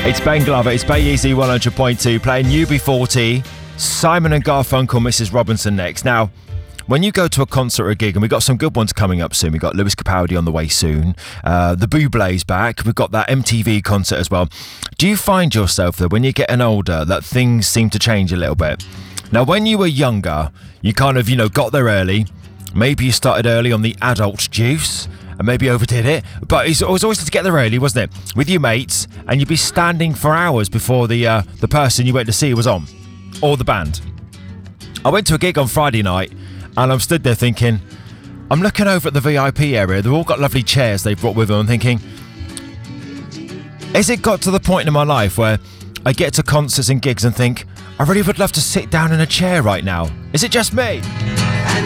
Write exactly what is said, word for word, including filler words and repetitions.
It's Ben Glover, it's Bay Easy one hundred point two, playing U B forty, Simon and Garfunkel, Missus Robinson next. Now, when you go to a concert or a gig, and we've got some good ones coming up soon, we've got Lewis Capaldi on the way soon, uh, the Bublé's back, we've got that M T V concert as well. Do you find yourself, though, when you're getting older, that things seem to change a little bit? Now, when you were younger, you kind of, you know, got there early. Maybe you started early on the adult juice, and maybe overdid it, but it was always to get there early, wasn't it? With your mates, and you'd be standing for hours before the uh, the person you went to see was on, or the band. I went to a gig on Friday night, and I'm stood there thinking, I'm looking over at the V I P area, they've all got lovely chairs they've brought with them, and thinking, has it got to the point in my life where I get to concerts and gigs and think, I really would love to sit down in a chair right now? Is it just me?